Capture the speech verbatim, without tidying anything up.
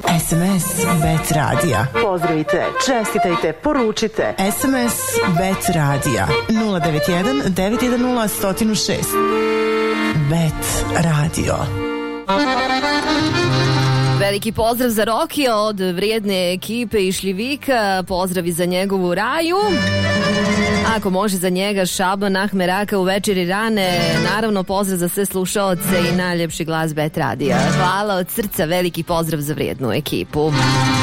S M S Bet Radija. Pozdravite, čestitajte, poručite. S M S Bet Radija nula devet jedan devet jedan nula jedan zero šest. Bet Radio. Veliki pozdrav za Rokija od vrijedne ekipe i Šljivika. Pozdravi za njegovu Raju. Ako može za njega Šaban Ahmeraka u večeri rane. Naravno pozdrav za sve slušaoce i najljepši glas Bet Radija. Hvala od srca, veliki pozdrav za vrijednu ekipu.